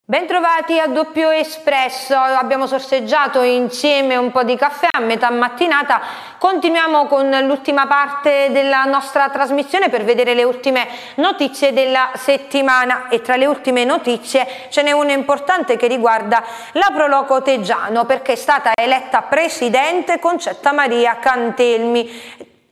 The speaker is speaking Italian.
Bentrovati a Doppio Espresso, abbiamo sorseggiato insieme un po' di caffè a metà mattinata, continuiamo con l'ultima parte della nostra trasmissione per vedere le ultime notizie della settimana e tra le ultime notizie ce n'è una importante che riguarda la Pro Loco Teggiano perché è stata eletta presidente Concetta Maria Cantelmi.